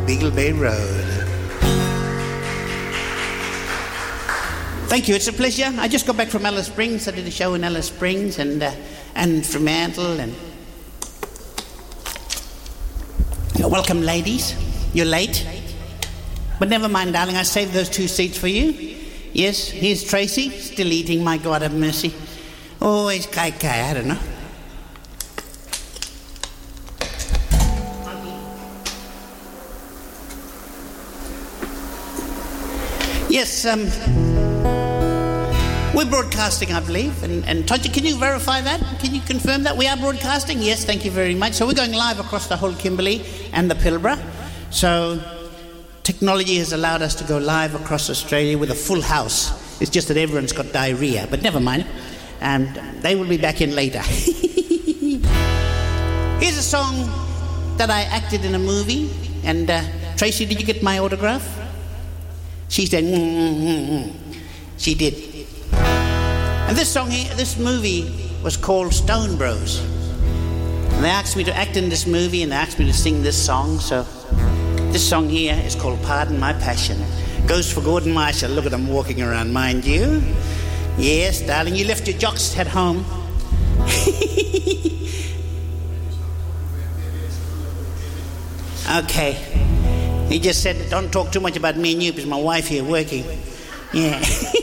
Beagle Bay Road. Thank you, it's a pleasure. I just got back from Alice Springs. I did a show in Alice Springs and Fremantle. And welcome, ladies. You're late. But never mind, darling, I saved those 2 seats for you. Yes, here's Tracy, still eating, my God have mercy. Always kai, I don't know. Yes, we're broadcasting, I believe. And Tonya, can you verify that? Can you confirm that? We are broadcasting? Yes, thank you very much. So we're going live across the whole Kimberley and the Pilbara. So technology has allowed us to go live across Australia with a full house. It's just that everyone's got diarrhea, but never mind. And they will be back in later. Here's a song that I acted in a movie. And Tracy, did you get my autograph? She said, She did. And this song here, this movie was called Stone Bros. And they asked me to act in this movie and they asked me to sing this song. So this song here is called Pardon My Passion. Goes for Gordon Marshall. Look at him walking around, mind you. Yes, darling, you left your jocks at home. Okay. He just said, don't talk too much about me and you because my wife here working. Yeah.